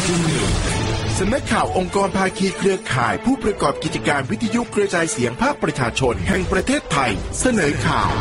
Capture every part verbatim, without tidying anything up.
สำนักข่าวองค์กรภาคีเครือข่ายผู้ประกอบกิจการวิทยุกระจายเสียงภาคประชาชนแห่งประเทศไทยเสนอข่าว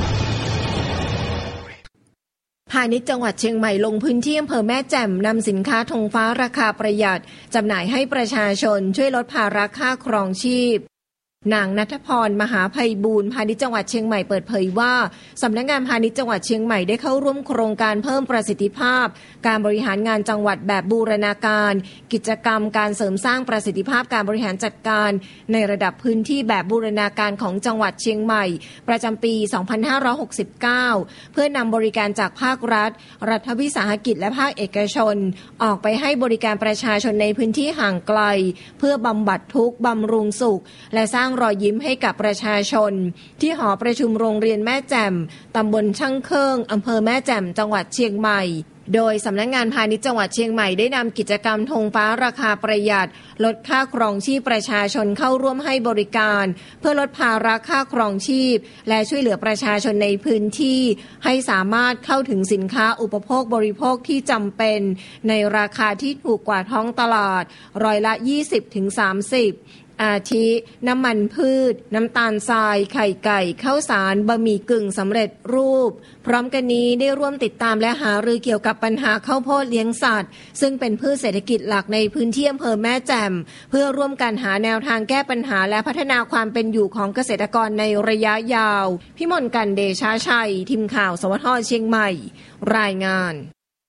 พาณิชย์จังหวัดเชียงใหม่ลงพื้นที่อำเภอแม่แจ่มนำสินค้าธงฟ้าราคาประหยัดจำหน่ายให้ประชาชนช่วยลดภาระค่าครองชีพนางณัฐพรมหาไพบูลย์พาณิชย์จังหวัดเชียงใหม่เปิดเผยว่าสำนักงานพาณิชย์จังหวัดเชียงใหม่ได้เข้าร่วมโครงการเพิ่มประสิทธิภาพการบริหารงานจังหวัดแบบบูรณาการกิจกรรมการเสริมสร้างประสิทธิภาพการบริหารจัดการในระดับพื้นที่แบบบูรณาการของจังหวัดเชียงใหม่ประจำปีสองพันห้าร้อยหกสิบเก้าเพื่อนำบริการจากภาครัฐรัฐวิสาหกิจและภาคเอกชนออกไปให้บริการประชาชนในพื้นที่ห่างไกลเพื่อบำบัดทุกข์บำรุงสุขและสร้างรอยยิ้มให้กับประชาชนที่หอประชุมโรงเรียนแม่แจ่มตำบลช่างเคิงอำเภอแม่แจ่มจังหวัดเชียงใหม่โดยสำนักงานพาณิชย์จังหวัดเชียงใหม่ได้นำกิจกรรมธงฟ้าราคาประหยัดลดค่าครองชีพประชาชนเข้าร่วมให้บริการเพื่อลดภาระค่าครองชีพและช่วยเหลือประชาชนในพื้นที่ให้สามารถเข้าถึงสินค้าอุปโภคบริโภคที่จำเป็นในราคาที่ถูกกว่าท้องตลาดร้อยละ ยี่สิบถึงสามสิบอาทิน้ำมันพืชน้ำตาลทรายไข่ไก่ข้าวสารบะหมี่กึ่งสำเร็จรูปพร้อมกันนี้ได้ร่วมติดตามและหารือเกี่ยวกับปัญหาข้าวโพดเลี้ยงสัตว์ซึ่งเป็นพืชเศรษฐกิจหลักในพื้นที่อำเภอแม่แจ่มเพื่อร่วมกันหาแนวทางแก้ปัญหาและพัฒนาความเป็นอยู่ของเกษตรกรในระยะยาวพิมลกันเดชาชัยทีมข่าวสวทเชียงใหม่รายงาน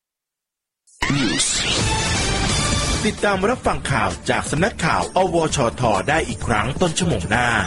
ติดตามรับฟังข่าวจากสำนักข่าวอวชทได้อีกครั้งต้นชั่วโมงหน้า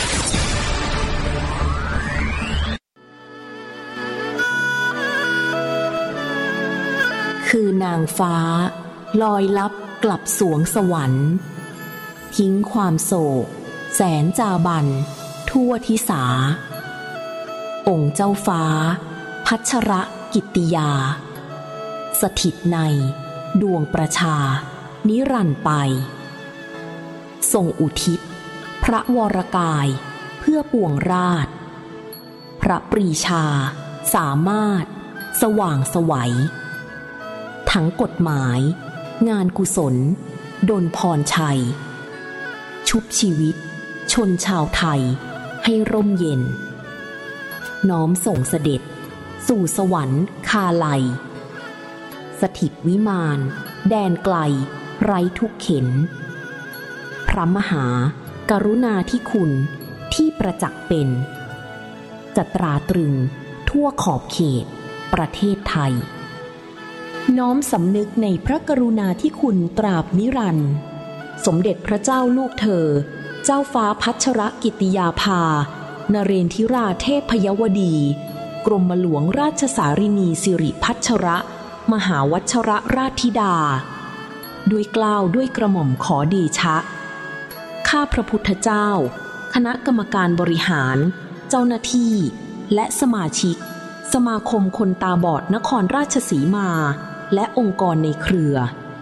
คือนางฟ้าลอยลับกลับสวงสวรรค์ทิ้งความโศกแสนจาบันทั่วทิสาองค์เจ้าฟ้าพัชรกิตติยาสถิตในดวงประชานิรันดร์ไปทรงอุทิศพระวรกายเพื่อปวงราชพระปรีชาสามารถสว่างไสวทั้งกฎหมายงานกุศลดลพรชัยชุบชีวิตชนชาวไทยให้ร่มเย็นน้อมส่งเสด็จสู่สวรรค์คาไลสถิตวิมานแดนไกลไร้ทุกเข็นพระมหากรุณาธิคุณที่ประจักษ์เป็นจะตราตรึงทั่วขอบเขตประเทศไทยน้อมสำนึกในพระกรุณาธิคุณตราบนิรันดร์สมเด็จพระเจ้าลูกเธอเจ้าฟ้าพัชรกิติยาภานเรนทิราเทพยวดีกรมหลวงราชสารินีสิริพัชรมหาวัชรราชธิดาด้วยเกล้าด้วยกระหม่อมขอเดชะข้าพระพุทธเจ้าคณะกรรมการบริหารเจ้าหน้าที่และสมาชิกสมาคมคนตาบอดนครราชสีมาและองค์กรในเครือ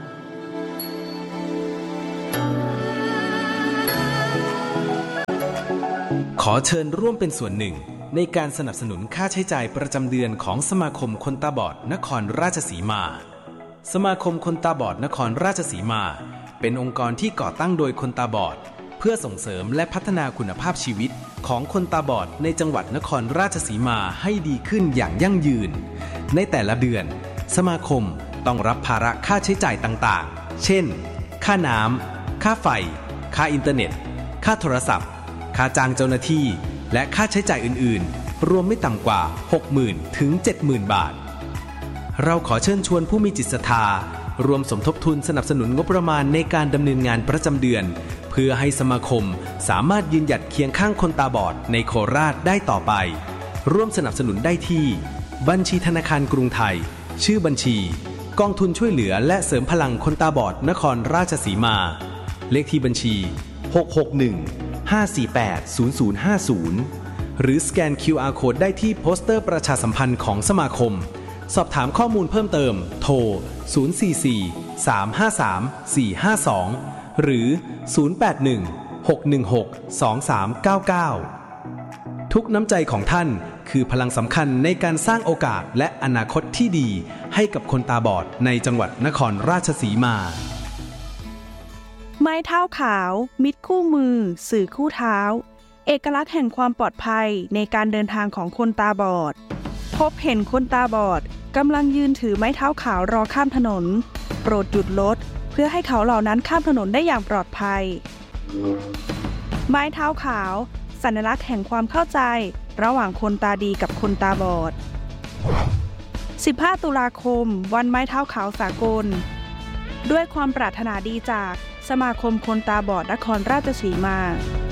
ขอเชิญร่วมเป็นส่วนหนึ่งในการสนับสนุนค่าใช้จ่ายประจำเดือนของสมาคมคนตาบอดนครราชสีมาสมาคมคนตาบอดนครราชสีมาเป็นองค์กรที่ก่อตั้งโดยคนตาบอดเพื่อส่งเสริมและพัฒนาคุณภาพชีวิตของคนตาบอดในจังหวัดนครราชสีมาให้ดีขึ้นอย่างยั่งยืนในแต่ละเดือนสมาคมต้องรับภาระค่าใช้จ่ายต่างๆเช่นค่าน้ำค่าไฟค่าอินเทอร์เน็ตค่าโทรศัพท์ค่าจ้างเจ้าหน้าที่และค่าใช้จ่ายอื่นๆรวมไม่ต่ำกว่า หกหมื่น ถึง เจ็ดหมื่น บาทเราขอเชิญชวนผู้มีจิตศรัทธารวมสมทบทุนสนับสนุนงบประมาณในการดำเนินงานประจำเดือนเพื่อให้สมาคมสามารถยืนหยัดเคียงข้างคนตาบอดในโคราชได้ต่อไปร่วมสนับสนุนได้ที่บัญชีธนาคารกรุงไทยชื่อบัญชีกองทุนช่วยเหลือและเสริมพลังคนตาบอดนครราชสีมาเลขที่บัญชีหก หก หนึ่ง ห้า สี่ แปด ศูนย์ ศูนย์ ห้า ศูนย์หรือสแกน คิว อาร์ Code ได้ที่โปสเตอร์ประชาสัมพันธ์ของสมาคมสอบถามข้อมูลเพิ่มเติมโทรศูนย์ สี่ สี่ สาม ห้า สาม สี่ ห้า สองหรือศูนย์ แปด หนึ่ง หก หนึ่ง หก สอง สาม เก้า เก้าทุกน้ำใจของท่านคือพลังสำคัญในการสร้างโอกาสและอนาคตที่ดีให้กับคนตาบอดในจังหวัดนครราชสีมาไม้เท้าขาวมิตรคู่มือสื่อคู่เท้าเอกลักษณ์แห่งความปลอดภัยในการเดินทางของคนตาบอดพบเห็นคนตาบอดกำลังยืนถือไม้เท้าขาวรอข้ามถนนโปรดหยุดรถเพื่อให้เขาเหล่านั้นข้ามถนนได้อย่างปลอดภัยไม้เท้าขาวสัญลักษณ์แห่งความเข้าใจระหว่างคนตาดีกับคนตาบอดสิบห้าตุลาคมวันไม้เท้าขาวสากลด้วยความปรารถนาดีจากสมาคมคนตาบอดนครราชสีมา